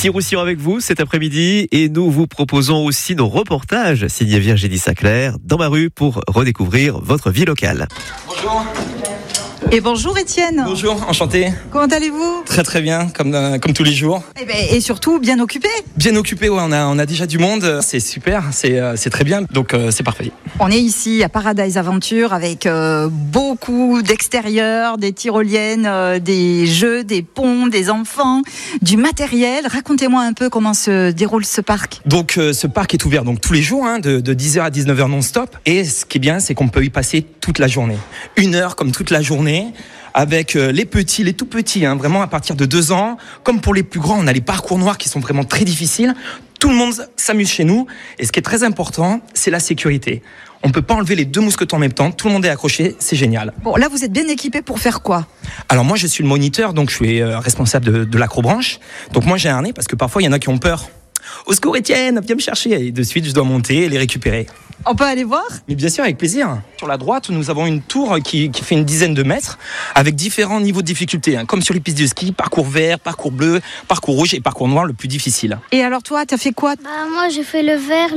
Ici Roussillon avec vous cet après-midi et nous vous proposons aussi nos reportages signés Virginie Saclair dans ma rue pour redécouvrir votre vie locale. Bonjour. Et bonjour Étienne. Bonjour, enchanté. Comment allez-vous ? Très très bien, comme tous les jours. Et surtout bien occupé. Bien occupé, ouais, on a déjà du monde, c'est super, c'est très bien, donc c'est parfait. On est ici à Paradise Aventure avec beaucoup d'extérieur, des tyroliennes, des jeux, des ponts, des enfants, du matériel. Racontez-moi un peu comment se déroule ce parc. Donc ce parc est ouvert donc tous les jours, de 10h à 19h non-stop. Et ce qui est bien, c'est qu'on peut y passer toute la journée. 1 heure comme toute la journée. Avec les petits, les tout petits, vraiment à partir de 2 ans. Comme pour les plus grands, on a les parcours noirs qui sont vraiment très difficiles. Tout le monde s'amuse chez nous. Et ce qui est très important, c'est la sécurité. On ne peut pas enlever les 2 mousquetons en même temps. Tout le monde est accroché, c'est génial. Bon, là, vous êtes bien équipé pour faire quoi ? Alors moi, je suis le moniteur, donc je suis responsable de l'acrobranche. Donc moi, j'ai un harnais parce que parfois, il y en a qui ont peur. Au secours, Étienne, viens me chercher. Et de suite, je dois monter et les récupérer. On peut aller voir ? Mais bien sûr, avec plaisir. Sur la droite, nous avons une tour qui fait une dizaine de mètres avec différents niveaux de difficulté. Comme sur les pistes de ski, parcours vert, parcours bleu, parcours rouge et parcours noir le plus difficile. Et alors toi, t'as fait quoi ? Moi, j'ai fait le vert,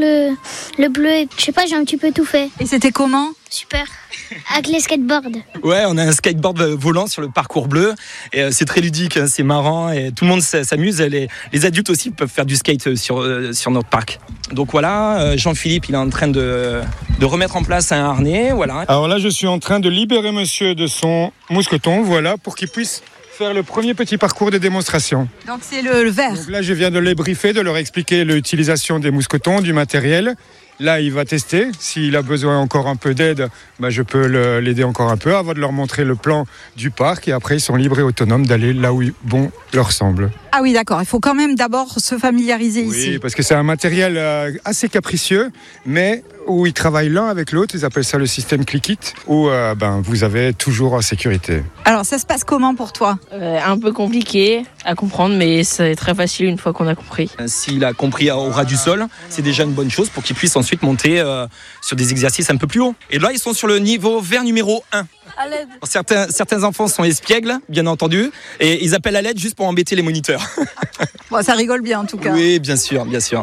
le bleu et je sais pas, j'ai un petit peu tout fait. Et c'était comment ? Super. Avec les skateboards. Ouais, on a un skateboard volant sur le parcours bleu et c'est très ludique, c'est marrant et tout le monde s'amuse. Les adultes aussi peuvent faire du skate sur notre parc. Donc voilà, Jean-Philippe, il est en train de remettre en place un harnais, voilà. Alors là, je suis en train de libérer monsieur de son mousqueton, voilà, pour qu'il puisse faire le premier petit parcours de démonstration. Donc c'est le vert. Donc là, je viens de les briefer, de leur expliquer l'utilisation des mousquetons, du matériel. Là, il va tester. S'il a besoin encore un peu d'aide, je peux l'aider encore un peu avant de leur montrer le plan du parc. Et après, ils sont libres et autonomes d'aller là où bon leur semble. Ah oui, d'accord. Il faut quand même d'abord se familiariser ici. Oui, parce que c'est un matériel assez capricieux, mais où ils travaillent l'un avec l'autre. Ils appellent ça le système click-it, où vous avez toujours en sécurité. Alors, ça se passe comment pour toi ? Un peu compliqué à comprendre, mais c'est très facile une fois qu'on a compris. S'il a compris au ras du sol, c'est déjà une bonne chose pour qu'il puisse ensuite monter sur des exercices un peu plus hauts. Et là, ils sont sur le niveau vert numéro 1. À l'aide. Certains enfants sont espiègles, bien entendu, et ils appellent à l'aide juste pour embêter les moniteurs. Bon, ça rigole bien en tout cas. Oui, bien sûr.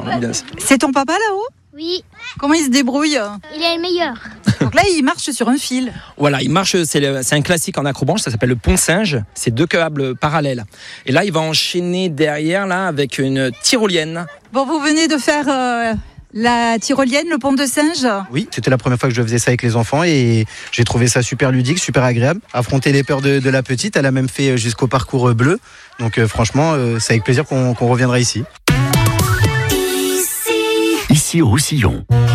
C'est ton papa là-haut ? Oui, Comment il se débrouille ? il est le meilleur. Donc là, il marche sur un fil. Voilà, il marche, c'est un classique en acrobranche, ça s'appelle le pont-singe, c'est 2 câbles parallèles. Et là, il va enchaîner derrière, là, avec une tyrolienne. Bon, vous venez de faire la tyrolienne, le pont de singe ? Oui, c'était la première fois que je faisais ça avec les enfants et j'ai trouvé ça super ludique, super agréable. Affronter les peurs de la petite, elle a même fait jusqu'au parcours bleu. Donc franchement, c'est avec plaisir qu'on reviendra ici. Ici Roussillon.